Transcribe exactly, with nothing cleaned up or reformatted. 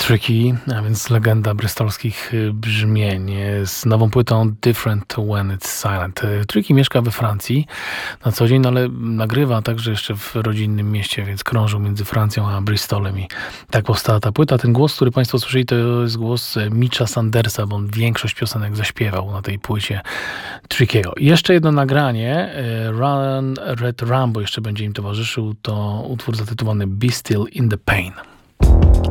Tricky, a więc legenda bristolskich brzmień z nową płytą Different When It's Silent. Tricky mieszka we Francji na co dzień, no ale nagrywa także jeszcze w rodzinnym mieście, więc krążył między Francją a Bristolem i tak powstała ta płyta. Ten głos, który Państwo słyszeli, to jest głos Mitcha Sandersa, bo on większość piosenek zaśpiewał na tej płycie Trickiego. I jeszcze jedno nagranie, Run Red Rambo jeszcze będzie im towarzyszył, to utwór zatytułowany Be Still in the Pain.